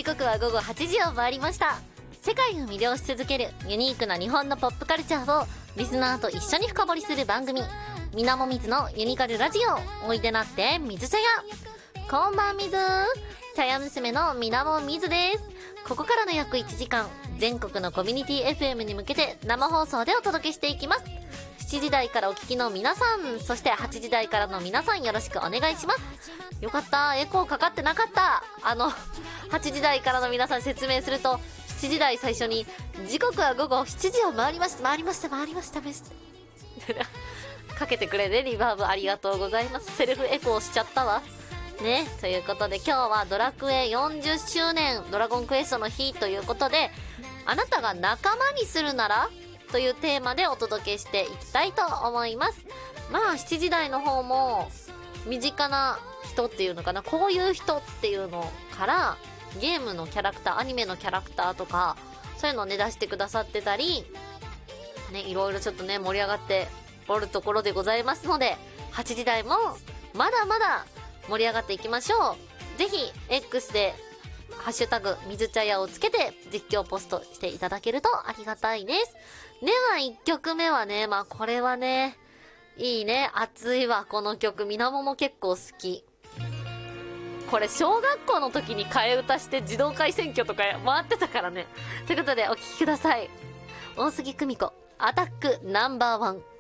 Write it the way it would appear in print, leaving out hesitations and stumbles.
刻は午後8時を回りました。世界を魅了し続けるユニークな日本のポップカルチャーをリスナーと一緒に深掘りする番組、みなもみずのユニカルラジオ。おいでなってみず茶屋。こんばんみず。茶屋娘のみなもみずです。ここからの約1時間、全国のコミュニティ FM に向けて生放送でお届けしていきます。7時台からお聞きの皆さん、そして8時台からの皆さん、よろしくお願いします。よかった、エコーかかってなかった。8時台からの皆さん説明すると、7時台最初に時刻は午後7時を回りましたかけてくれね、リバーブありがとうございます。セルフエコーしちゃったわね。ということで今日はドラクエ40周年ドラゴンクエストの日ということで、あなたが仲間にするならというテーマでお届けしていきたいと思います。まあ7時台の方も身近な人っていうのかな、こういう人っていうのからゲームのキャラクター、アニメのキャラクターとかそういうのをね出してくださってたりね、いろいろちょっとね盛り上がっておるところでございますので、8時台もまだまだ盛り上がっていきましょう。ぜひ X でハッシュタグみず茶屋をつけて実況ポストしていただけるとありがたいです。では1曲目はね、まあこれはねいいね、熱いわこの曲。みなもも結構好き。これ小学校の時に替え歌して児童会選挙とか回ってたからね。ということでお聴きください。大杉久美子、アタックナンバーワン。